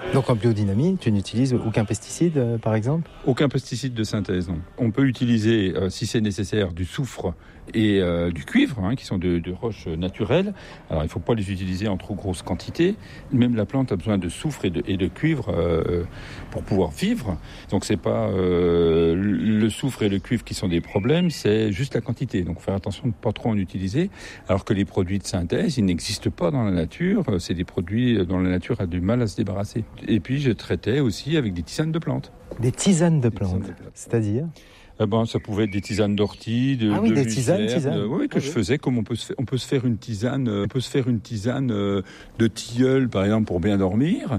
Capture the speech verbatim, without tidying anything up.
Donc en biodynamie, tu n'utilises aucun pesticide, euh, par exemple ? Aucun pesticide de synthèse, non. On peut utiliser, euh, si c'est nécessaire, du soufre et euh, du cuivre, hein, qui sont de, de roches naturelles. Alors, il ne faut pas les utiliser en trop grosse quantité. Même la plante a besoin de soufre et de, et de cuivre euh, pour pouvoir vivre. Donc, c'est pas euh, le soufre et le cuivre qui sont des problèmes, c'est juste la quantité. Donc, faire attention de ne pas trop en utiliser. Alors que les produits de synthèse, ils n'existent pas dans la nature. C'est des produits dont la nature a du mal à se débarrasser. Et puis, je traitais aussi avec des tisanes de plantes. Des tisanes de plantes, tisanes de plantes. C'est-à-dire ? Eh ben, ça pouvait être des tisanes d'ortie, de, ah oui, de des lucerne, tisanes, tisanes. Euh, oui, que ah, je oui. faisais comme on peut se faire, on peut se faire une tisane, on peut se faire une tisane euh, de tilleul, par exemple, pour bien dormir.